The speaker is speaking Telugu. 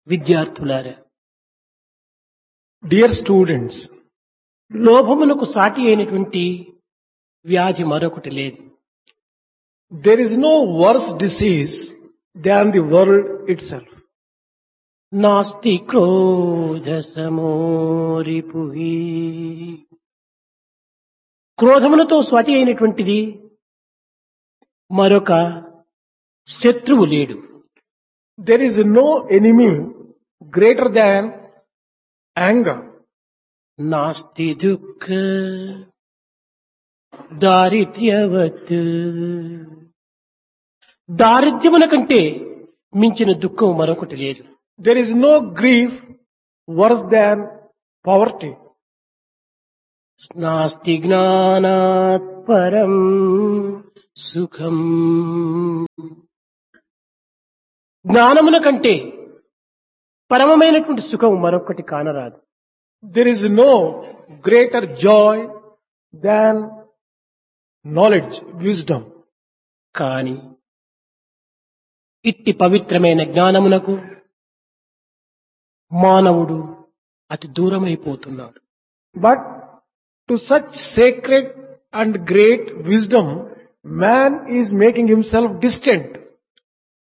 విద్యార్థులారా, Dear students, లోభమునకు సాటి అయినటువంటి వ్యాధి మరొకటి లేదు. there is no worse disease than the world itself. నాస్తి క్రోధ సమోరిపుహి. క్రోధములతో స్వాతి అయినటువంటిది మరొక శత్రువు లేడు. There is no enemy greater than anger. నాస్తి దుఃఖ దారిద్ర్యవత్. దారిద్ర్యముల కంటే మించిన దుఃఖం మరొకటి లేదు. There is no grief worse than poverty. నాస్తి జ్ఞానాత్ పరం సుఖం. జ్ఞానముల కంటే పరమమైనటువంటి సుఖం మరొకటి కానరాదు. There is no greater joy than knowledge, wisdom. కాని ఇట్టి పవిత్రమైన జ్ఞానమునకు మానవుడు అతి దూరమైపోతున్నాడు. But to such sacred and great wisdom, man is making himself distant.